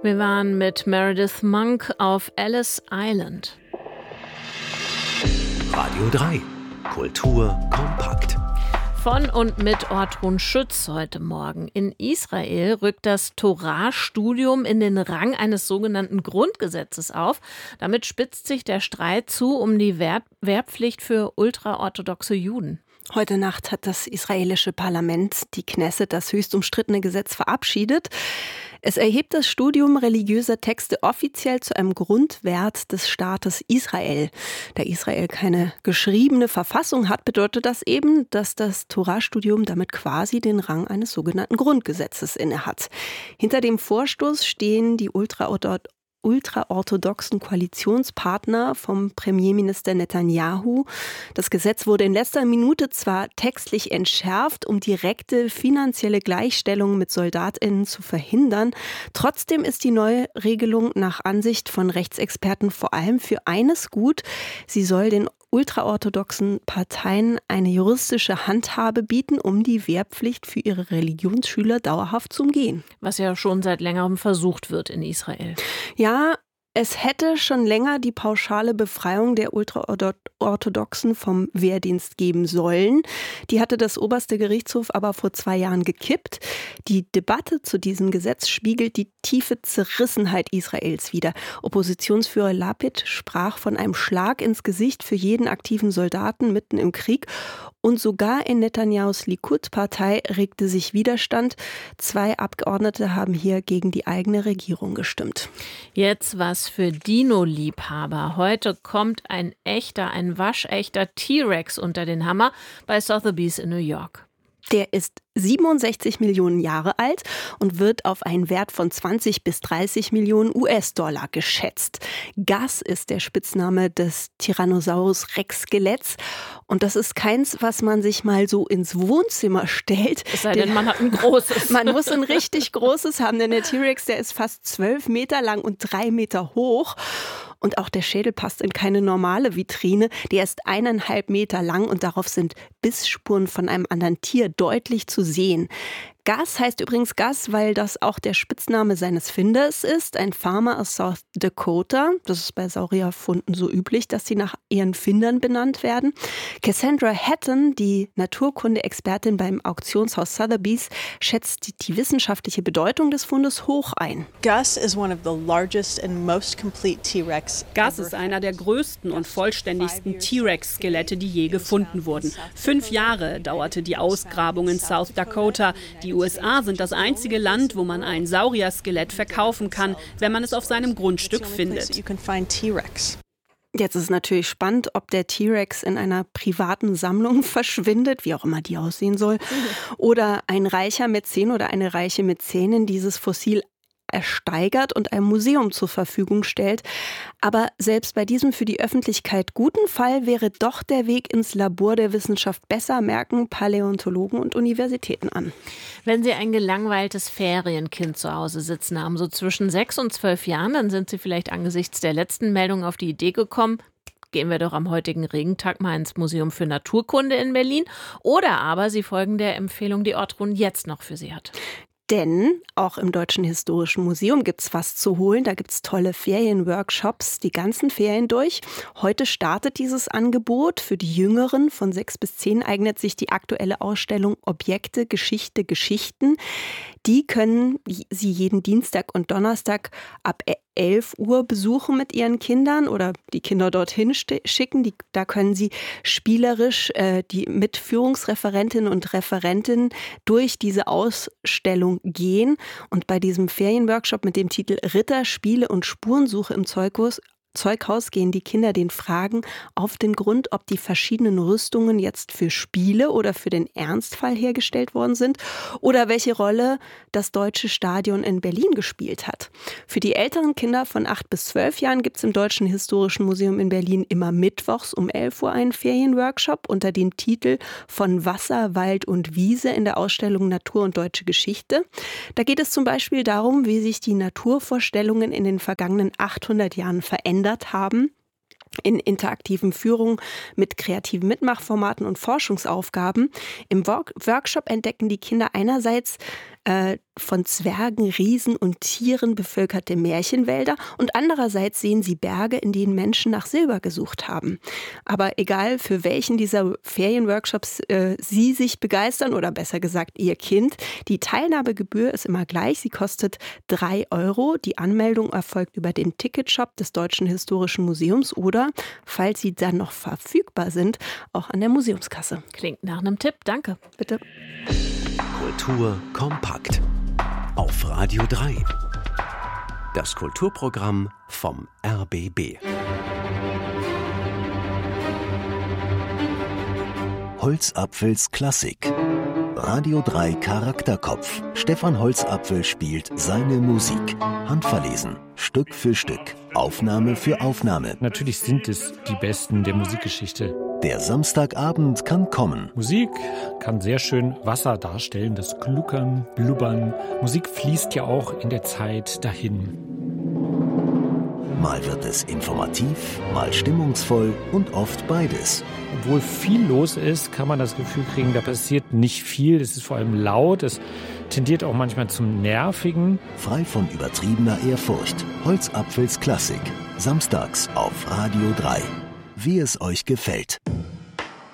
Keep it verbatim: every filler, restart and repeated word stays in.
Wir waren mit Meredith Monk auf Ellis Island. Radio drei. Kultur kompakt. Von und mit Ortrun Schütz heute Morgen. In Israel rückt das Torah-Studium in den Rang eines sogenannten Grundgesetzes auf. Damit spitzt sich der Streit zu um die Wehr- Wehrpflicht für ultraorthodoxe Juden. Heute Nacht hat das israelische Parlament, die Knesset, das höchst umstrittene Gesetz verabschiedet. Es erhebt das Studium religiöser Texte offiziell zu einem Grundwert des Staates Israel. Da Israel keine geschriebene Verfassung hat, bedeutet das eben, dass das Torah-Studium damit quasi den Rang eines sogenannten Grundgesetzes innehat. Hinter dem Vorstoß stehen die ultraorthodoxen ultraorthodoxen Koalitionspartner vom Premierminister Netanyahu. Das Gesetz wurde in letzter Minute zwar textlich entschärft, um direkte finanzielle Gleichstellung mit SoldatInnen zu verhindern. Trotzdem ist die neue Regelung nach Ansicht von Rechtsexperten vor allem für eines gut. Sie soll den ultraorthodoxen Parteien eine juristische Handhabe bieten, um die Wehrpflicht für ihre Religionsschüler dauerhaft zu umgehen. Was ja schon seit längerem versucht wird in Israel. Ja, es hätte schon länger die pauschale Befreiung der Ultraorthodoxen vom Wehrdienst geben sollen. Die hatte das oberste Gerichtshof aber vor zwei Jahren gekippt. Die Debatte zu diesem Gesetz spiegelt die tiefe Zerrissenheit Israels wider. Oppositionsführer Lapid sprach von einem Schlag ins Gesicht für jeden aktiven Soldaten mitten im Krieg. Und sogar in Netanyahus Likud-Partei regte sich Widerstand. Zwei Abgeordnete haben hier gegen die eigene Regierung gestimmt. Jetzt was für Dino-Liebhaber. Heute kommt ein echter, ein waschechter T-Rex unter den Hammer bei Sotheby's in New York. Der ist siebenundsechzig Millionen Jahre alt und wird auf einen Wert von zwanzig bis dreißig Millionen U S-Dollar geschätzt. Gus ist der Spitzname des Tyrannosaurus Rex-Skeletts. Und das ist keins, was man sich mal so ins Wohnzimmer stellt. Es sei denn, man hat ein großes. Man muss ein richtig großes haben, denn der T-Rex, der ist fast zwölf Meter lang und drei Meter hoch. Und auch der Schädel passt in keine normale Vitrine. Der ist eineinhalb Meter lang und darauf sind Bissspuren von einem anderen Tier deutlich zu sehen. Gus heißt übrigens Gus, weil das auch der Spitzname seines Finders ist, ein Farmer aus South Dakota. Das ist bei Saurierfunden so üblich, dass sie nach ihren Findern benannt werden. Cassandra Hatton, die Naturkunde-Expertin beim Auktionshaus Sotheby's, schätzt die, die wissenschaftliche Bedeutung des Fundes hoch ein. Gus is one of the largest and most complete T-Rex. Gus ist einer der größten und vollständigsten T-Rex-Skelette, die je gefunden wurden. Fünf Jahre dauerte die Ausgrabung in South Dakota. Die U S A sind das einzige Land, wo man ein Saurier-Skelett verkaufen kann, wenn man es auf seinem Grundstück findet. Jetzt ist es natürlich spannend, ob der T-Rex in einer privaten Sammlung verschwindet, wie auch immer die aussehen soll, oder ein reicher Mäzen oder eine reiche Mäzenin dieses Fossil ersteigert und einem Museum zur Verfügung stellt. Aber selbst bei diesem für die Öffentlichkeit guten Fall wäre doch der Weg ins Labor der Wissenschaft besser, merken Paläontologen und Universitäten an. Wenn Sie ein gelangweiltes Ferienkind zu Hause sitzen haben, so zwischen sechs und zwölf Jahren, dann sind Sie vielleicht angesichts der letzten Meldung auf die Idee gekommen, gehen wir doch am heutigen Regentag mal ins Museum für Naturkunde in Berlin. Oder aber Sie folgen der Empfehlung, die Ortrun jetzt noch für Sie hat. Denn auch im Deutschen Historischen Museum gibt's was zu holen. Da gibt's tolle Ferienworkshops die ganzen Ferien durch. Heute startet dieses Angebot. Für die Jüngeren von sechs bis zehn eignet sich die aktuelle Ausstellung Objekte, Geschichte, Geschichten. Die können Sie jeden Dienstag und Donnerstag ab elf Uhr besuchen mit Ihren Kindern oder die Kinder dorthin schicken. Die, da können Sie spielerisch äh, die Mitführungsreferentinnen und Referentinnen durch diese Ausstellung gehen. Und bei diesem Ferienworkshop mit dem Titel Ritter, Spiele und Spurensuche im Zeughaus Zeughaus gehen die Kinder den Fragen auf den Grund, ob die verschiedenen Rüstungen jetzt für Spiele oder für den Ernstfall hergestellt worden sind oder welche Rolle das Deutsche Stadion in Berlin gespielt hat. Für die älteren Kinder von acht bis zwölf Jahren gibt es im Deutschen Historischen Museum in Berlin immer mittwochs um elf Uhr einen Ferienworkshop unter dem Titel Von Wasser, Wald und Wiese in der Ausstellung Natur und Deutsche Geschichte. Da geht es zum Beispiel darum, wie sich die Naturvorstellungen in den vergangenen achthundert Jahren verändert haben. In interaktiven Führungen mit kreativen Mitmachformaten und Forschungsaufgaben. Im Workshop entdecken die Kinder einerseits äh, von Zwergen, Riesen und Tieren bevölkerte Märchenwälder und andererseits sehen sie Berge, in denen Menschen nach Silber gesucht haben. Aber egal, für welchen dieser Ferienworkshops äh, Sie sich begeistern oder besser gesagt Ihr Kind, die Teilnahmegebühr ist immer gleich. Sie kostet drei Euro. Die Anmeldung erfolgt über den Ticketshop des Deutschen Historischen Museums oder, falls sie dann noch verfügbar sind, auch an der Museumskasse. Klingt nach einem Tipp. Danke. Bitte. Kultur kompakt. Auf Radio drei. Das Kulturprogramm vom R B B. Holzapfels Klassik. Radio drei Charakterkopf. Stefan Holzapfel spielt seine Musik. Handverlesen. Stück für Stück. Aufnahme für Aufnahme. Natürlich sind es die Besten der Musikgeschichte. Der Samstagabend kann kommen. Musik kann sehr schön Wasser darstellen, das Gluckern, Blubbern. Musik fließt ja auch in der Zeit dahin. Mal wird es informativ, mal stimmungsvoll und oft beides. Obwohl viel los ist, kann man das Gefühl kriegen, da passiert nicht viel. Es ist vor allem laut, es tendiert auch manchmal zum Nervigen. Frei von übertriebener Ehrfurcht. Holzapfels Klassik. Samstags auf Radio drei. Wie es euch gefällt.